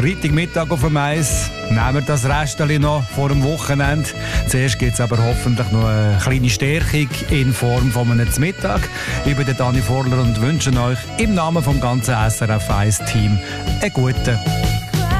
Freitagmittag auf dem Eis. Nehmen wir das Restchen noch vor dem Wochenende. Zuerst gibt es aber hoffentlich noch eine kleine Stärkung in Form von einem Mittag. Ich bin der Dani Vorler und wünsche euch im Namen vom ganzen SRF 1 Team einen guten